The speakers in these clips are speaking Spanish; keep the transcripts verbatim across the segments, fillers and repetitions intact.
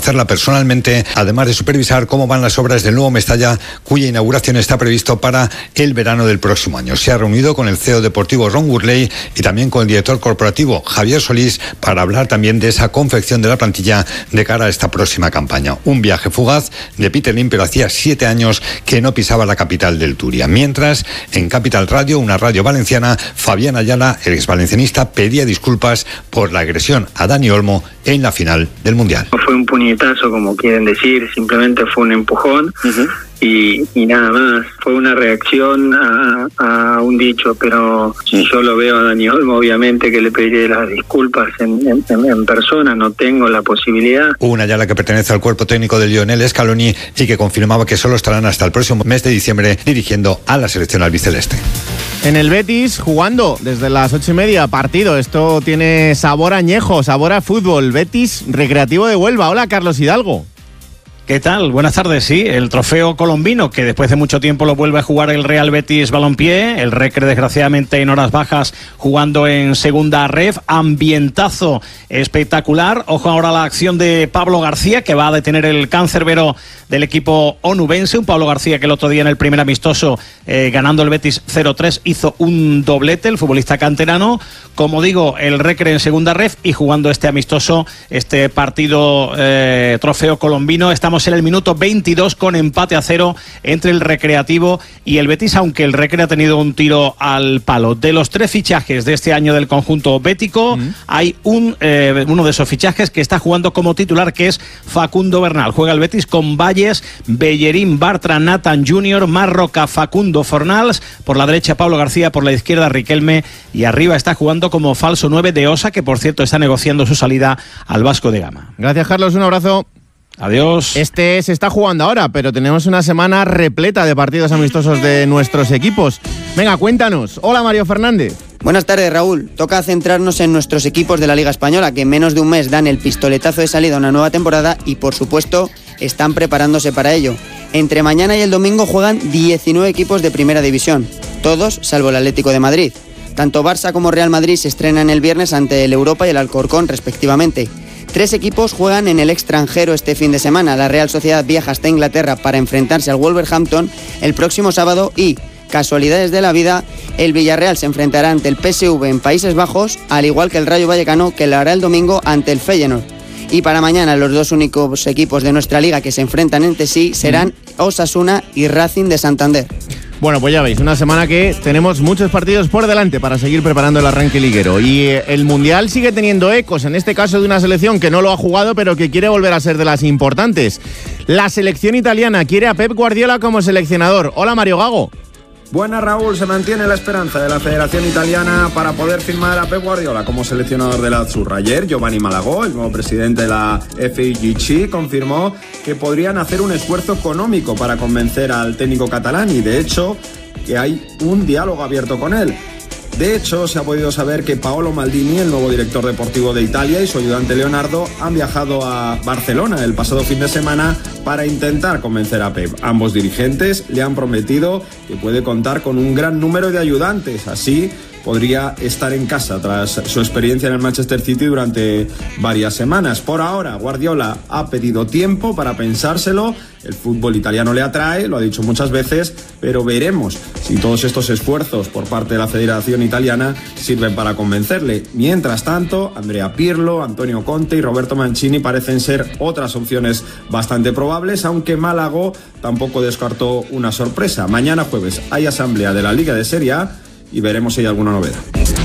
conocerla personalmente, además de supervisar cómo van las obras del nuevo Mestalla, cuya inauguración está previsto para el verano del próximo año. Se ha reunido con el C E O deportivo Ron Gurley y también con el director corporativo Javier Solís para hablar también de esa confección de la plantilla de cara a esta próxima campaña. Un viaje fugaz de Peter Lim, pero hacía siete años que no pisaba la capital del Turia. Mientras, en Capital Radio, una radio valenciana, Fabián Ayala, el exvalencianista, pedía disculpas por la agresión a Dani Olmo en la final del Mundial. No fue un puñetazo, como quieren decir, simplemente fue un empujón. Uh-huh. Y, y nada más, fue una reacción a, a un dicho, pero si yo lo veo a Dani Olmo, obviamente que le pediré las disculpas en, en, en persona, no tengo la posibilidad. Una Ayala que pertenece al cuerpo técnico de Lionel Scaloni y que confirmaba que solo estarán hasta el próximo mes de diciembre dirigiendo a la selección albiceleste. En el Betis, jugando desde las ocho y media, partido. Esto tiene sabor añejo, sabor a fútbol. Betis Recreativo de Huelva. Hola, Carlos Hidalgo. ¿Qué tal? Buenas tardes, sí, el trofeo colombino, que después de mucho tiempo lo vuelve a jugar el Real Betis Balompié, el Recre desgraciadamente en horas bajas jugando en segunda ref, ambientazo espectacular. Ojo ahora a la acción de Pablo García, que va a detener el cancerbero del equipo onubense, un Pablo García que el otro día en el primer amistoso, eh, ganando el Betis cero tres, hizo un doblete, el futbolista canterano. Como digo, el Recre en segunda ref y jugando este amistoso, este partido eh, trofeo colombino. Estamos en el minuto veintidós con empate a cero entre el Recreativo y el Betis, aunque el Recre ha tenido un tiro al palo. De los tres fichajes de este año del conjunto bético, mm. hay un eh, uno de esos fichajes que está jugando como titular, que es Facundo Bernal. Juega el Betis con Valles, Bellerín, Bartra, Nathan junior, Marroca, Facundo Fornals, por la derecha Pablo García, por la izquierda Riquelme, y arriba está jugando como falso nueve de Osa, que por cierto está negociando su salida al Vasco de Gama. Gracias, Carlos, un abrazo. Adiós. Este se está jugando ahora, pero tenemos una semana repleta de partidos amistosos de nuestros equipos. Venga, cuéntanos. Hola, Mario Fernández. Buenas tardes, Raúl. Toca centrarnos en nuestros equipos de la Liga Española, que en menos de un mes dan el pistoletazo de salida a una nueva temporada y, por supuesto, están preparándose para ello. Entre mañana y el domingo juegan diecinueve equipos de Primera División, todos salvo el Atlético de Madrid. Tanto Barça como Real Madrid se estrenan el viernes ante el Europa y el Alcorcón, respectivamente. Tres equipos juegan en el extranjero este fin de semana. La Real Sociedad viaja hasta Inglaterra para enfrentarse al Wolverhampton el próximo sábado y, casualidades de la vida, el Villarreal se enfrentará ante el P S V en Países Bajos, al igual que el Rayo Vallecano, que lo hará el domingo ante el Feyenoord. Y para mañana los dos únicos equipos de nuestra liga que se enfrentan entre sí serán Osasuna y Racing de Santander. Bueno, pues ya veis, una semana que tenemos muchos partidos por delante para seguir preparando el arranque liguero. Y eh, el Mundial sigue teniendo ecos, en este caso de una selección que no lo ha jugado, pero que quiere volver a ser de las importantes. La selección italiana quiere a Pep Guardiola como seleccionador. Hola, Mario Gago. Buenas, Raúl. Se mantiene la esperanza de la Federación Italiana para poder firmar a Pep Guardiola como seleccionador de la Azzurra. Ayer, Giovanni Malagò, el nuevo presidente de la F I G C, confirmó que podrían hacer un esfuerzo económico para convencer al técnico catalán y, de hecho, que hay un diálogo abierto con él. De hecho, se ha podido saber que Paolo Maldini, el nuevo director deportivo de Italia, y su ayudante Leonardo han viajado a Barcelona el pasado fin de semana para intentar convencer a Pep. Ambos dirigentes le han prometido que puede contar con un gran número de ayudantes, así podría estar en casa tras su experiencia en el Manchester City durante varias semanas. Por ahora, Guardiola ha pedido tiempo para pensárselo. El fútbol italiano le atrae, lo ha dicho muchas veces, pero veremos si todos estos esfuerzos por parte de la Federación Italiana sirven para convencerle. Mientras tanto, Andrea Pirlo, Antonio Conte y Roberto Mancini parecen ser otras opciones bastante probables, aunque Malagò tampoco descartó una sorpresa. Mañana jueves hay asamblea de la Liga de Serie A y veremos si hay alguna novedad.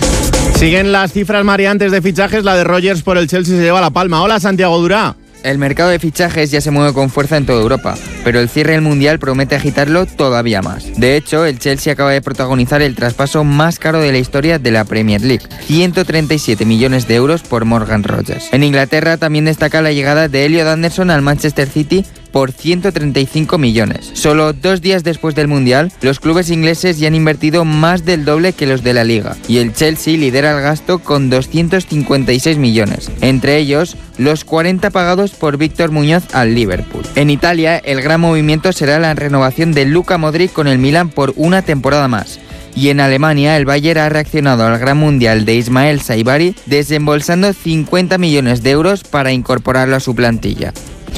Siguen las cifras mareantes de fichajes. La de Rodgers por el Chelsea se lleva la palma. Hola, Santiago Durá. El mercado de fichajes ya se mueve con fuerza en toda Europa, pero el cierre del Mundial promete agitarlo todavía más. De hecho, el Chelsea acaba de protagonizar el traspaso más caro de la historia de la Premier League, ciento treinta y siete millones de euros por Morgan Rodgers. En Inglaterra también destaca la llegada de Elliot Anderson al Manchester City por ciento treinta y cinco millones. Solo dos días después del Mundial, los clubes ingleses ya han invertido más del doble que los de la Liga, y el Chelsea lidera el gasto con doscientos cincuenta y seis millones, entre ellos los cuarenta pagados por Víctor Muñoz al Liverpool. En Italia, el gran movimiento será la renovación de Luka Modric con el Milan por una temporada más. Y en Alemania, el Bayern ha reaccionado al gran mundial de Ismael Saibari, desembolsando cincuenta millones de euros para incorporarlo a su plantilla.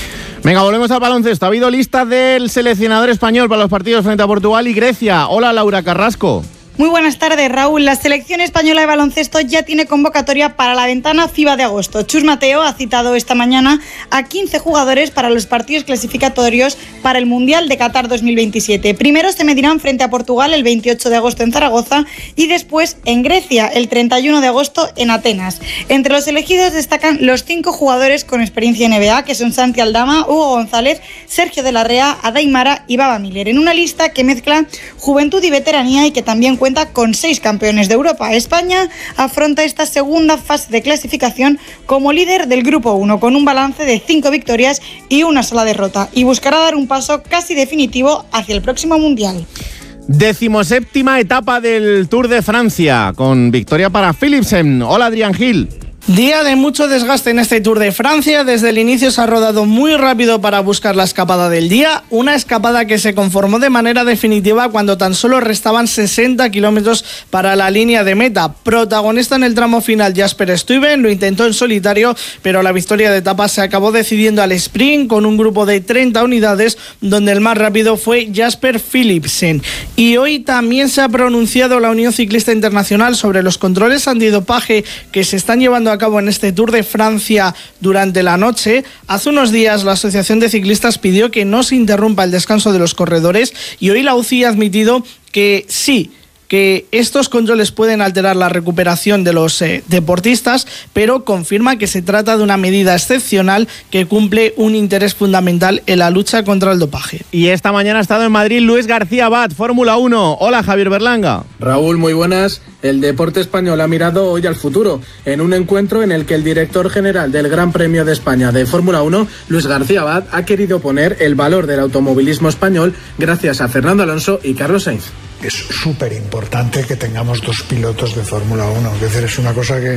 Venga, volvemos al baloncesto. Ha habido lista del seleccionador español para los partidos frente a Portugal y Grecia. Hola, Laura Carrasco. Muy buenas tardes, Raúl. La selección española de baloncesto ya tiene convocatoria para la ventana FIBA de agosto. Chus Mateo ha citado esta mañana a quince jugadores para los partidos clasificatorios para el Mundial de Qatar dos mil veintisiete. Primero se medirán frente a Portugal el veintiocho de agosto en Zaragoza y después en Grecia el treinta y uno de agosto en Atenas. Entre los elegidos destacan los cinco jugadores con experiencia en N B A, que son Santi Aldama, Hugo González, Sergio de la Rea, Adaimara y Baba Miller, en una lista que mezcla juventud y veteranía y que también cuenta con seis campeones de Europa. España afronta esta segunda fase de clasificación como líder del Grupo uno, con un balance de cinco victorias y una sola derrota, y buscará dar un paso casi definitivo hacia el próximo Mundial. Decimoséptima etapa del Tour de Francia, con victoria para Philipsen. Hola, Adrián Gil. Día de mucho desgaste en este Tour de Francia. Desde el inicio se ha rodado muy rápido para buscar la escapada del día, una escapada que se conformó de manera definitiva cuando tan solo restaban sesenta kilómetros para la línea de meta. Protagonista en el tramo final Jasper Stuyven, lo intentó en solitario, pero la victoria de etapa se acabó decidiendo al sprint con un grupo de treinta unidades, donde el más rápido fue Jasper Philipsen. Y hoy también se ha pronunciado la Unión Ciclista Internacional sobre los controles antidopaje que se están llevando a cabo en este Tour de Francia durante la noche. Hace unos días la Asociación de Ciclistas pidió que no se interrumpa el descanso de los corredores y hoy la U C I ha admitido que sí, que estos controles pueden alterar la recuperación de los eh, deportistas, pero confirma que se trata de una medida excepcional que cumple un interés fundamental en la lucha contra el dopaje. Y esta mañana ha estado en Madrid Luis García Abad, Fórmula uno. Hola, Javier Berlanga. Raúl, muy buenas. El deporte español ha mirado hoy al futuro, en un encuentro en el que el director general del Gran Premio de España de Fórmula uno, Luis García Abad, ha querido poner el valor del automovilismo español gracias a Fernando Alonso y Carlos Sainz. Es súper importante que tengamos dos pilotos de Fórmula uno, es decir, es una cosa que,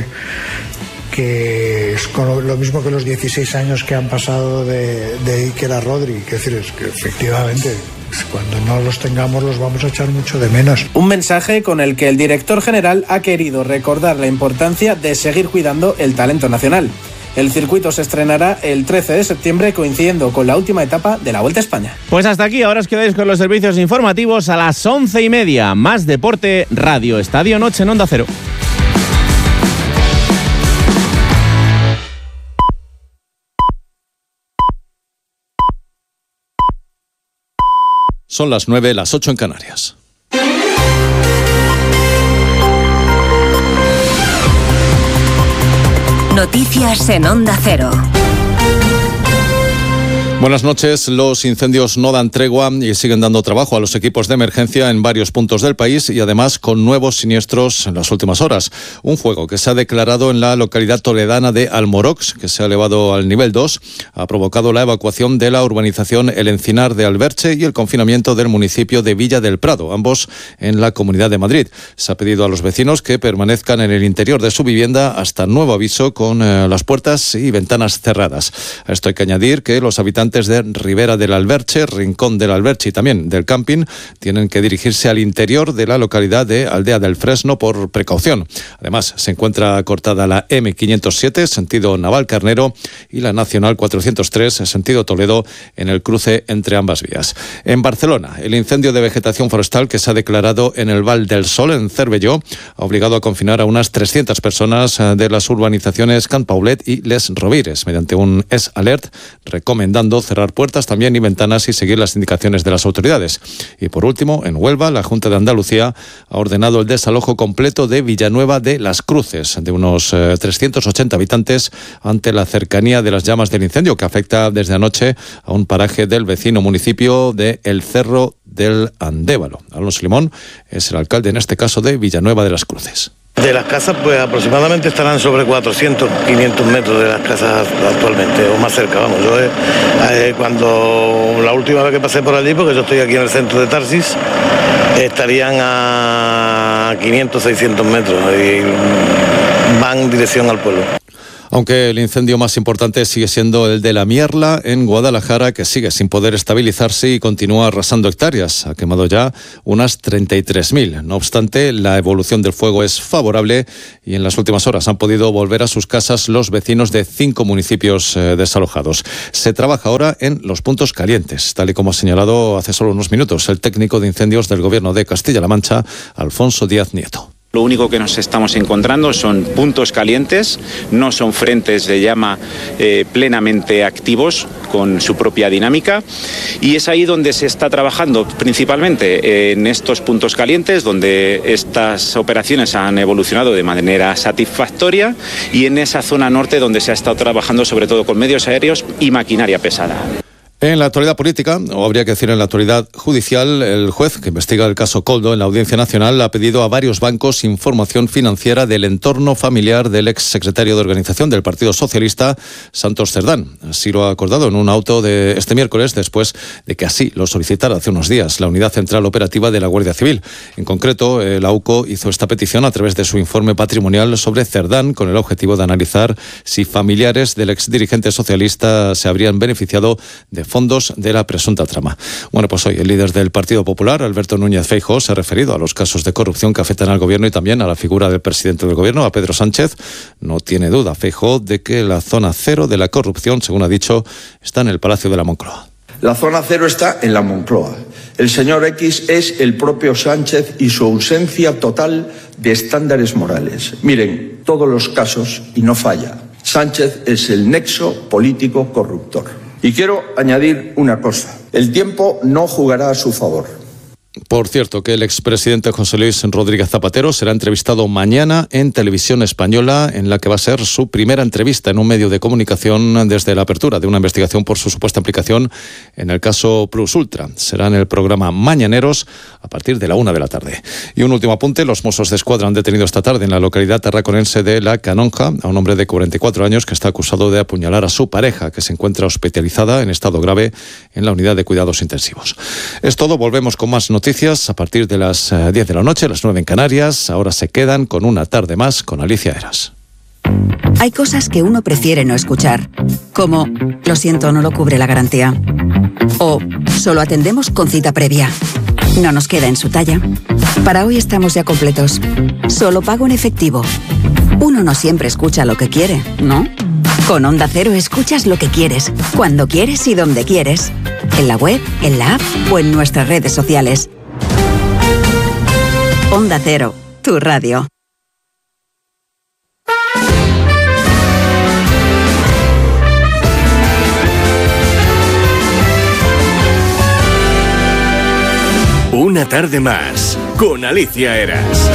que es con lo mismo que los dieciséis años que han pasado de, de Iker a Rodri, es decir, es que efectivamente cuando no los tengamos los vamos a echar mucho de menos. Un mensaje con el que el director general ha querido recordar la importancia de seguir cuidando el talento nacional. El circuito se estrenará el trece de septiembre, coincidiendo con la última etapa de la Vuelta a España. Pues hasta aquí, ahora os quedáis con los servicios informativos a las once y media. Más deporte, Radio Estadio Noche en Onda Cero. Son las nueve, las ocho en Canarias. Noticias en Onda Cero. Buenas noches. Los incendios no dan tregua y siguen dando trabajo a los equipos de emergencia en varios puntos del país y además con nuevos siniestros en las últimas horas. Un fuego que se ha declarado en la localidad toledana de Almorox, que se ha elevado al nivel dos, ha provocado la evacuación de la urbanización El Encinar de Alberche y el confinamiento del municipio de Villa del Prado, ambos en la Comunidad de Madrid. Se ha pedido a los vecinos que permanezcan en el interior de su vivienda hasta nuevo aviso, con eh, las puertas y ventanas cerradas. A esto hay que añadir que los habitantes de Ribera del Alberche, Rincón del Alberche y también del Camping tienen que dirigirse al interior de la localidad de Aldea del Fresno por precaución. Además, se encuentra cortada la eme quinientos siete, sentido Navalcarnero, y la Nacional cuatrocientos tres, sentido Toledo, en el cruce entre ambas vías. En Barcelona, el incendio de vegetación forestal que se ha declarado en el Val del Sol, en Cervelló, ha obligado a confinar a unas trescientas personas de las urbanizaciones Can Paulet y Les Rovires, mediante un Es Alert, recomendando cerrar puertas también y ventanas y seguir las indicaciones de las autoridades. Y por último, en Huelva, la Junta de Andalucía ha ordenado el desalojo completo de Villanueva de las Cruces, de unos eh, trescientos ochenta habitantes, ante la cercanía de las llamas del incendio que afecta desde anoche a un paraje del vecino municipio de El Cerro del Andévalo. Alonso Limón es el alcalde, en este caso, de Villanueva de las Cruces. De las casas, pues aproximadamente estarán sobre cuatrocientos, quinientos metros de las casas actualmente, o más cerca, vamos. Yo eh, cuando la última vez que pasé por allí, porque yo estoy aquí en el centro de Tarsis, estarían a quinientos, seiscientos metros y van en dirección al pueblo. Aunque el incendio más importante sigue siendo el de la Mierla en Guadalajara, que sigue sin poder estabilizarse y continúa arrasando hectáreas. Ha quemado ya unas treinta y tres mil. No obstante, la evolución del fuego es favorable y en las últimas horas han podido volver a sus casas los vecinos de cinco municipios eh, desalojados. Se trabaja ahora en los puntos calientes, tal y como ha señalado hace solo unos minutos el técnico de incendios del Gobierno de Castilla-La Mancha, Alfonso Díaz Nieto. Lo único que nos estamos encontrando son puntos calientes, no son frentes de llama eh, plenamente activos con su propia dinámica, y es ahí donde se está trabajando principalmente, eh, en estos puntos calientes, donde estas operaciones han evolucionado de manera satisfactoria, y en esa zona norte donde se ha estado trabajando sobre todo con medios aéreos y maquinaria pesada. En la actualidad política, o habría que decir en la actualidad judicial, el juez que investiga el caso Koldo en la Audiencia Nacional ha pedido a varios bancos información financiera del entorno familiar del ex secretario de organización del Partido Socialista, Santos Cerdán. Así lo ha acordado en un auto de este miércoles, después de que así lo solicitara hace unos días la Unidad Central Operativa de la Guardia Civil. En concreto, el A U C O hizo esta petición a través de su informe patrimonial sobre Cerdán, con el objetivo de analizar si familiares del ex dirigente socialista se habrían beneficiado de fondos de la presunta trama. Bueno, pues hoy el líder del Partido Popular, Alberto Núñez Feijóo, se ha referido a los casos de corrupción que afectan al gobierno y también a la figura del presidente del gobierno, a Pedro Sánchez. No tiene duda Feijóo de que la zona cero de la corrupción, según ha dicho, está en el Palacio de la Moncloa. La zona cero está en la Moncloa. El señor X es el propio Sánchez y su ausencia total de estándares morales. Miren, todos los casos, y no falla, Sánchez es el nexo político corruptor. Y quiero añadir una cosa. El tiempo no jugará a su favor. Por cierto, que el expresidente José Luis Rodríguez Zapatero será entrevistado mañana en Televisión Española, en la que va a ser su primera entrevista en un medio de comunicación desde la apertura de una investigación por su supuesta implicación en el caso Plus Ultra. Será en el programa Mañaneros a partir de la una de la tarde. Y un último apunte: los Mossos de Escuadra han detenido esta tarde en la localidad tarraconense de La Canonja a un hombre de cuarenta y cuatro años que está acusado de apuñalar a su pareja, que se encuentra hospitalizada en estado grave en la unidad de cuidados intensivos. Es todo, volvemos con más noticias a partir de las diez de la noche, las nueve en Canarias. Ahora se quedan con Una tarde más con Alicia Eras. Hay cosas que uno prefiere no escuchar, como lo siento, no lo cubre la garantía, o solo atendemos con cita previa. No nos queda en su talla. Para hoy estamos ya completos. Solo pago en efectivo. Uno no siempre escucha lo que quiere, ¿no? Con Onda Cero escuchas lo que quieres, cuando quieres y donde quieres. En la web, en la app o en nuestras redes sociales. Onda Cero, tu radio. Una tarde más con Alicia Eras.